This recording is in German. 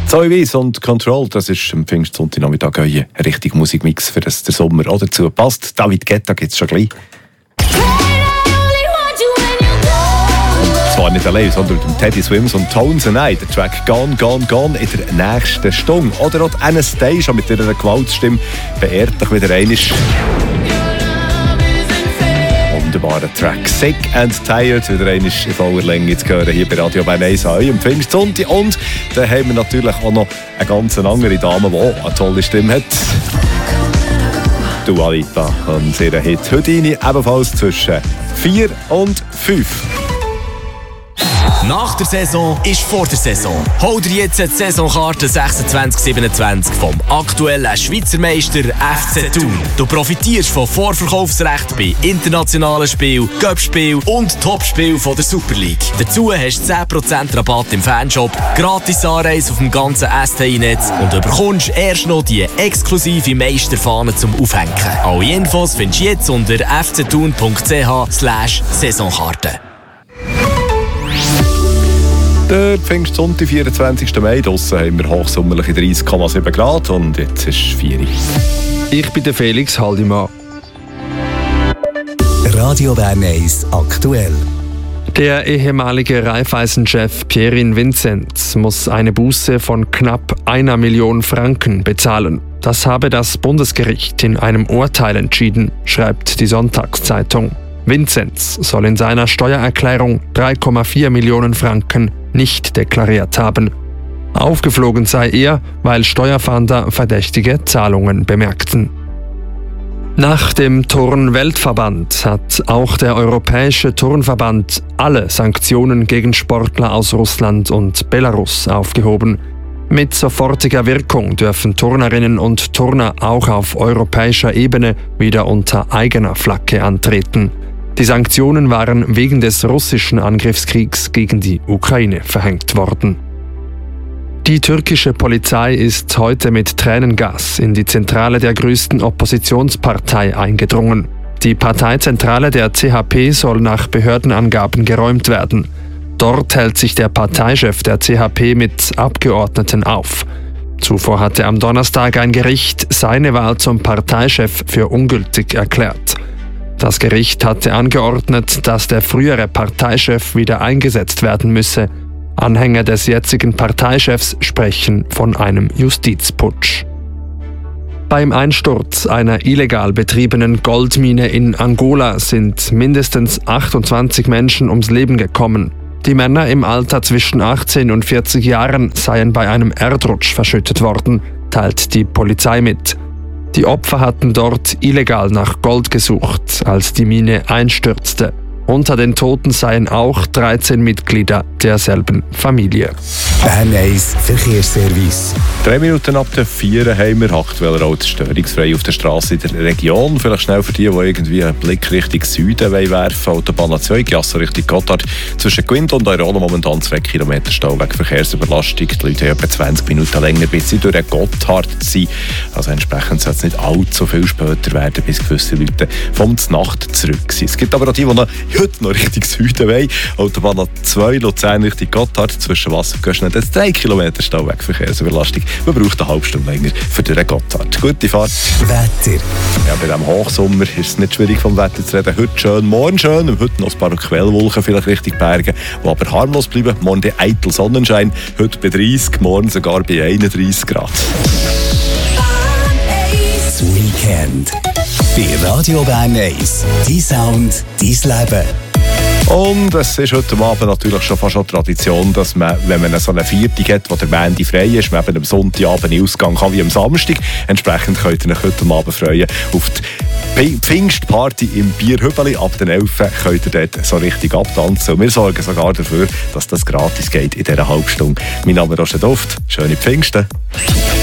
Zoe Weiss und Control, das ist am Pfingstsonntag ein richtiger Musikmix, für das der Sommer auch dazu passt. David Guetta gibt es schon gleich. Zwar nicht allein, sondern mit Teddy Swims und Tones and I. Der Track Gone, Gone, Gone in der nächsten Stunde. Oder auch Anastasia schon mit ihrer Gewaltstimme beehrt dich wieder einmal. Wunderbarer Track. Sick and Tired, wieder einmal in voller Länge zu hören hier bei Radio Bern 1 an eurem Pfingstsonntag. Und dann haben wir natürlich auch noch eine ganz andere Dame, die auch eine tolle Stimme hat. Dua Lipa und ihre Hit Houdini, ebenfalls zwischen 4 und 5. Nach der Saison ist vor der Saison. Hol dir jetzt die Saisonkarte 26/27 vom aktuellen Schweizer Meister FC Thun. Du profitierst von Vorverkaufsrecht bei internationalen Spielen, Cup-Spielen und Topspielen von der Super League. Dazu hast du 10% Rabatt im Fanshop, gratis Anreise auf dem ganzen STI-Netz und du bekommst erst noch die exklusive Meisterfahne zum Aufhängen. Alle Infos findest du jetzt unter fcthun.ch/Saisonkarte. Der Pfingstsonntag, 24. Mai. Draussen haben wir hochsommerliche 30,7 Grad und jetzt ist 4 Uhr. Ich bin der Felix Haldimann. Radio Bern 1 aktuell. Der ehemalige Raiffeisen-Chef Pierin Vinzenz muss eine Buße von knapp 1 Million Franken bezahlen. Das habe das Bundesgericht in einem Urteil entschieden, schreibt die Sonntagszeitung. Vinzenz soll in seiner Steuererklärung 3,4 Millionen Franken nicht deklariert haben. Aufgeflogen sei er, weil Steuerfahnder verdächtige Zahlungen bemerkten. Nach dem Turn-Weltverband hat auch der Europäische Turnverband alle Sanktionen gegen Sportler aus Russland und Belarus aufgehoben. Mit sofortiger Wirkung dürfen Turnerinnen und Turner auch auf europäischer Ebene wieder unter eigener Flagge antreten. Die Sanktionen waren wegen des russischen Angriffskriegs gegen die Ukraine verhängt worden. Die türkische Polizei ist heute mit Tränengas in die Zentrale der größten Oppositionspartei eingedrungen. Die Parteizentrale der CHP soll nach Behördenangaben geräumt werden. Dort hält sich der Parteichef der CHP mit Abgeordneten auf. Zuvor hatte am Donnerstag ein Gericht seine Wahl zum Parteichef für ungültig erklärt. Das Gericht hatte angeordnet, dass der frühere Parteichef wieder eingesetzt werden müsse. Anhänger des jetzigen Parteichefs sprechen von einem Justizputsch. Beim Einsturz einer illegal betriebenen Goldmine in Angola sind mindestens 28 Menschen ums Leben gekommen. Die Männer im Alter zwischen 18 und 40 Jahren seien bei einem Erdrutsch verschüttet worden, teilt die Polizei mit. Die Opfer hatten dort illegal nach Gold gesucht, als die Mine einstürzte. Unter den Toten seien auch 13 Mitglieder derselben Familie. Bern 1 Verkehrsservice. 3 Minuten ab der 4 haben wir aktuell auch störungsfrei auf der Straße in der Region. Vielleicht schnell für die irgendwie einen Blick Richtung Süden werfen. Autobahn 2, Giasso Richtung Gotthard. Zwischen Gwint und Eurona momentan 2 Kilometer Stau wegen Verkehrsüberlastung. Die Leute haben etwa 20 Minuten länger, bis sie durch den Gotthard sind. Also entsprechend soll es nicht allzu viel später werden, bis gewisse Leute vom Znacht zurück sind. Es gibt aber auch die noch heute noch Richtung Süden wollen. Autobahn 2, Luzern Richtung Gotthard. Zwischen Wassergöschen hat 3 Kilometer Stau wegen Verkehrsüberlastung. Man braucht eine halbe Stunde länger für den Gotthard. Gute Fahrt. Wetter. Ja, bei diesem Hochsommer ist es nicht schwierig vom Wetter zu reden. Heute schön, morgen schön. Und heute noch ein paar Quellwolken vielleicht Richtung Berge, die aber harmlos bleiben. Morgen der eitel Sonnenschein. Heute bei 30, morgen sogar bei 31 Grad. Das Weekend. Bei Radio Bern 1. Dein Sound, dein Leben. Und es ist heute Abend natürlich schon fast Tradition, dass man, wenn man so eine Viertig hat, wo der Band frei ist, man eben am Sonntagabend in Ausgang kann wie am Samstag. Entsprechend könnt ihr euch heute Abend freuen auf die Pfingstparty im Bierhübeli. Ab den 11 könnt ihr dort so richtig abtanzen. Und wir sorgen sogar dafür, dass das gratis geht in dieser halben Stunde. Mein Name ist Roger Duft. Schöne Pfingsten.